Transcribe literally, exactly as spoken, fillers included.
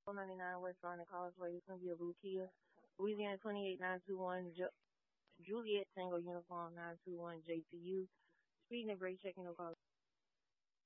four ninety-nine West Garden Causeway. It's going to be a blue Kia. Louisiana twenty-eight nine two one. Ju- Juliet Tango Uniform nine two one J T U. Speeding and brake checking no call.